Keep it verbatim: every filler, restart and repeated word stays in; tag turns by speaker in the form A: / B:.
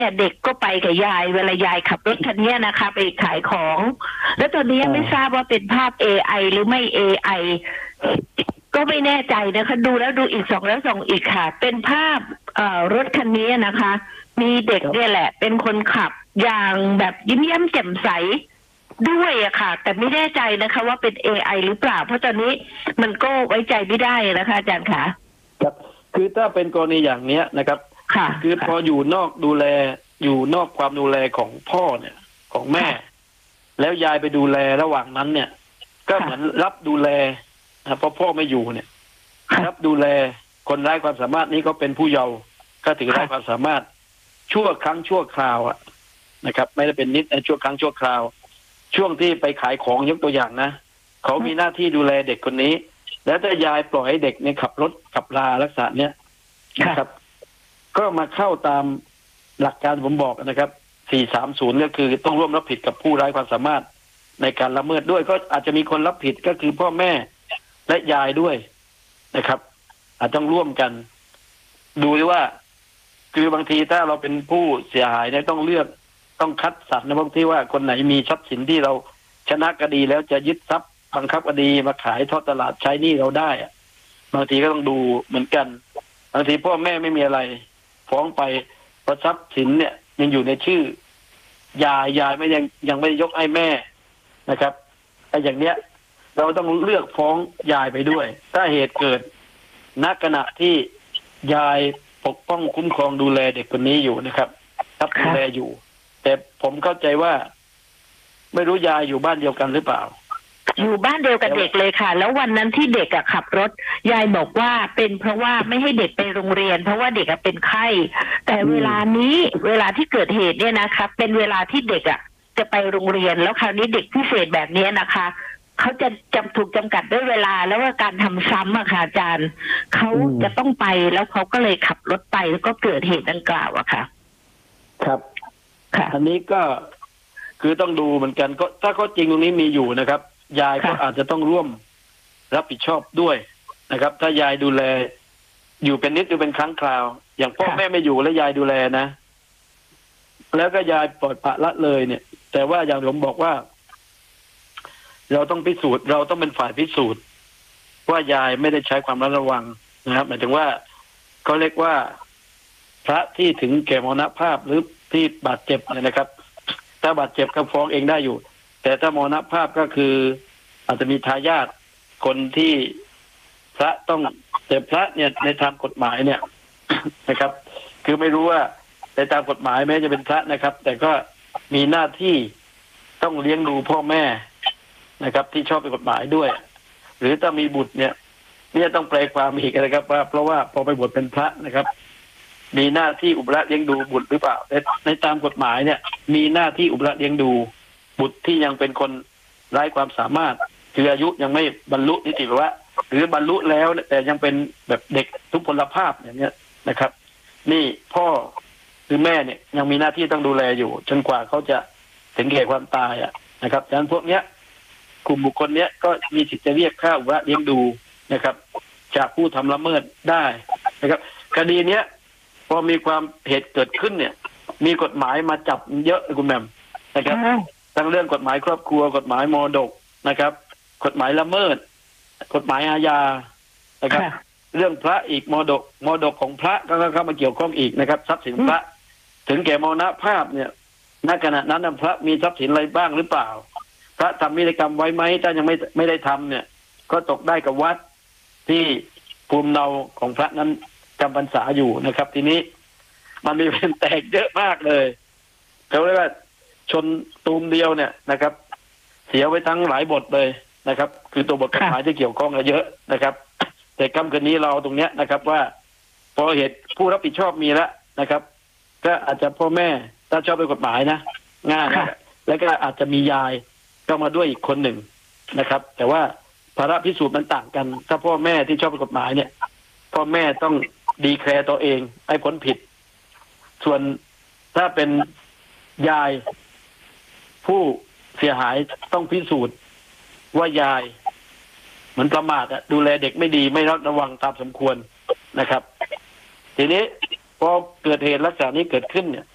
A: เนี่ยเด็กก็ไปกับยายเวลายายขับรถคันนี้นะคะไปขายของ แล้วตอนนี้ยังไม่ทราบว่าเป็นภาพ เอ ไอ หรือไม่ เอ ไอ ก็ไม่แน่ใจนะคะดูแล้วดูอีกสองแล้วสองอีกค่ะเป็นภาพเอ่อรถคันนี้นะคะ มีเด็กเนี่ยแหละเป็นคนขับอย่างแบบยิ้มแย้มแจ่มใสด้วยอะค่ะแต่ไม่แน่ใจนะคะว่าเป็น เอ ไอ หรือเปล่าเพราะตอนนี้มันก็ไว้ใจไม่ได้นะคะอาจารย์ค่ะ
B: ครับคือถ้าเป็นกรณีอย่างเนี้ยนะครับ
A: ค่ะ
B: คือพออยู่นอกดูแลอยู่นอกความดูแลของพ่อเนี่ยของแม่แล้วยายไปดูแลระหว่างนั้นเนี่ยก็เหมือนรับดูแลนะเพราะพ่อไม่อยู่เนี่ยรับดูแลคนไร้ความสามารถนี้ก็เป็นผู้เยาว์ก็ถือไร้ความสามารถชั่วครั้งชั่วคราวอะนะครับไม่ได้เป็นนิดชั่วครั้งชั่วคราวช่วงที่ไปขายของยกตัวอย่างนะเขามีหน้าที่ดูแลเด็กคนนี้แล้วถ้ายายปล่อยให้เด็กเนี่ยขับรถขับลาลักษณะเนี้ยนะครับก็มาเข้าตามหลักการผมบอกนะครับสี่สามศูนย์ก็คือต้องร่วมรับผิดกับผู้ไร้ความสามารถในการละเมิดด้วยก็อาจจะมีคนรับผิดก็คือพ่อแม่และยายด้วยนะครับอาจต้องร่วมกันดูด้วยว่าคือบางทีถ้าเราเป็นผู้เสียหายเนี่ยต้องเลือกต้องคัดสรรนะบางทีว่าคนไหนมีทรัพย์สินที่เราชนะคดีแล้วจะยึดทรัพย์บังคับคดีมาขายทอดตลาดใช้หนี้เราได้อะบางทีก็ต้องดูเหมือนกันบางทีพ่อแม่ไม่มีอะไรฟ้องไปเพราะทรัพย์สินเนี่ยยังอยู่ในชื่อยายยายไม่ยังยังไม่ยกให้แม่นะครับไอ้อย่างเนี้ยเราต้องเลือกฟ้องยายไปด้วยถ้าเหตุเกิดณขณะที่ยายปกป้องคุ้มครองดูแลเด็กคนนี้อยู่นะครับรับดูแลอยู่แต่ผมเข้าใจว่าไม่รู้ยายอยู่บ้านเดียวกันหรือเปล่า
A: อยู่บ้านเดียวกับเด็กเลยค่ะแล้ววันนั้นที่เด็กอะขับรถยายบอกว่าเป็นเพราะว่าไม่ให้เด็กไปโรงเรียนเพราะว่าเด็กอะเป็นไข้แต่เวลานี้เวลาที่เกิดเหตุเนี่ยนะคะเป็นเวลาที่เด็กอะจะไปโรงเรียนแล้วคราวนี้เด็กพิเศษแบบนี้นะคะเขาจะจำถูกจำกัดด้วยเวลาแล้วว่าการทำซ้ำอะค่ะอาจารย์เขาจะต้องไปแล้วเขาก็เลยขับรถไปแล้วก็เกิดเหตุดังกล่าวอะค่ะ
B: ครับค่ะอันนี้ก็คือต้องดูเหมือนกันก็ถ้าข้อจริงตรงนี้มีอยู่นะครับยายก็อาจจะต้องร่วมรับผิดชอบด้วยนะครับถ้ายายดูแลอยู่เป็นนิดหรือเป็นครั้งคราวอย่างพ่อแม่ไม่อยู่แล้วยายดูแลนะแล้วก็ยายปล่อยปละละเลยเนี่ยแต่ว่าอย่างผมบอกว่าเราต้องพิสูจน์เราต้องเป็นฝ่ายพิสูจน์ว่ายายไม่ได้ใช้ความระมัดระวังนะครับหมายถึงว่าเขาเรียกว่าพระที่ถึงแก่มรณภาพหรือที่บาดเจ็บเนี่ยนะครับถ้าบาดเจ็บก็ฟ้องเองได้อยู่แต่ถ้ามรณภาพก็คืออาจจะมีทายาทคนที่พระต้องแต่พระเนี่ยในทางกฎหมายเนี่ยนะครับ คือไม่รู้ว่าในตามกฎหมายแม้จะเป็นพระนะครับแต่ก็มีหน้าที่ต้องเลี้ยงดูพ่อแม่นะครับที่ชอบเป็นกฎหมายด้วยหรือถ้ามีบุตรเนี่ยเนี่ยต้องแปลความอีกนะครับว่าเพราะว่าพอไปบวชเป็นพระนะครับมีหน้าที่อุปละเลี้ยงดูบุตรหรือเปล่าในในตามกฎหมายเนี่ยมีหน้าที่อุปละเลี้ยงดูบุตรที่ยังเป็นคนไร้ความสามารถคืออายุยังไม่บรรลุนิติภาวะหรือบรรลุแล้วแต่ยังเป็นแบบเด็กทุพพลภาพอย่างเนี้ยนะครับ นี่พ่อหรือแม่เนี่ยยังมีหน้าที่ต้องดูแลอยู่จนกว่าเขาจะถึงแก่ความตายอ่ะนะครับดังนั้นพวกเนี้ยกลุ่มบุคคลเนี้ยก็มีสิทธิ์จะเรียกค่าอุปละเลี้ยงดูนะครับจากผู้ทำละเมิดได้นะครับคดีเนี้ยพอมีความเหตุเกิดขึ้นเนี่ยมีกฎหมายมาจับเยอะคุณแม่นะครับทั้งเรื่องกฎหมายครอบครัวกฎหมายมรดกนะครับกฎหมายละเมิดกฎหมายอาญานะครับเรื่องพระอีกมรดกมรดกของพระก็เข้ามาเกี่ยวข้องอีกนะครับทรัพย์สินพระถึงแก่มรณภาพเนี่ยณขณะนั้นพระมีทรัพย์สินอะไรบ้างหรือเปล่าพระทำพิธีกรรมไว้ไหมถ้ายังไม่ไม่ได้ทำเนี่ยก็ตกได้กับวัดที่ภูมิเนาของพระนั้นจำพรรษาอยู่นะครับทีนี้มันมีเป็นแตกเยอะมากเลยเขาเรียกว่าชนตูมเดียวเนี่ยนะครับเสียไว้ทั้งหลายบทเลยนะครับคือตัวบทกฎหมายที่เกี่ยวข้องเยอะนะครับแต่คำคืนนี้เราตรงเนี้ยนะครับว่าพอเหตุผู้รับผิดชอบมีแล้วนะครับก็อาจจะพ่อแม่ถ้าชอบด้วยกฎหมายนะง่ายนะแล้วก็อาจจะมียายเข้ามาด้วยอีกคนหนึ่งนะครับแต่ว่าภาระพิสูจน์มันต่างกันถ้าพ่อแม่ที่ชอบด้วยกฎหมายเนี่ยพ่อแม่ต้องดีแคลร์ตัวเองให้พ้นผิดส่วนถ้าเป็นยายผู้เสียหายต้องพิสูจน์ว่ายายเหมือนประมาทอะดูแลเด็กไม่ดีไม่ระวังตามสมควรนะครับทีนี้พอเกิดเหตุลักษณะนี้เกิดขึ้นเนี่ย